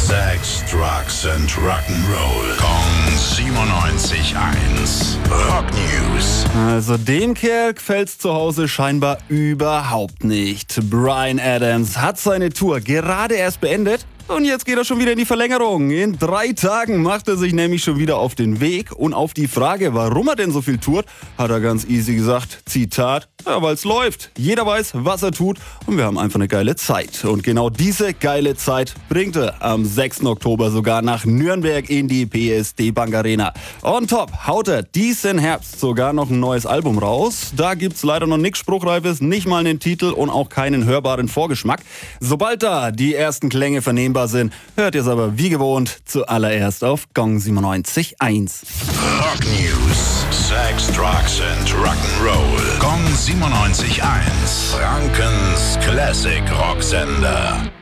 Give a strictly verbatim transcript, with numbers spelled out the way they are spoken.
Sex, Drugs and Rock'n'Roll. Kong siebenundneunzig eins. Rock News. Also dem Kerl gefällt's zu Hause scheinbar überhaupt nicht. Bryan Adams hat seine Tour gerade erst beendet. Und jetzt geht er schon wieder in die Verlängerung. In drei Tagen macht er sich nämlich schon wieder auf den Weg. Und auf die Frage, warum er denn so viel tourt, hat er ganz easy gesagt, Zitat, ja, weil's läuft. Jeder weiß, was er tut und wir haben einfach eine geile Zeit. Und genau diese geile Zeit bringt er am sechsten Oktober sogar nach Nürnberg in die P S D Bank Arena. On top haut er diesen Herbst sogar noch ein neues Album raus. Da gibt's leider noch nichts Spruchreifes, nicht mal einen Titel und auch keinen hörbaren Vorgeschmack. Sobald da die ersten Klänge vernehmbar sind, hört ihr es aber wie gewohnt zuallererst auf Kong siebenundneunzig eins. Rock News. Sex, Drugs and Rock'n'Roll. Kong siebenundneunzig eins. Frankens Classic Rocksender.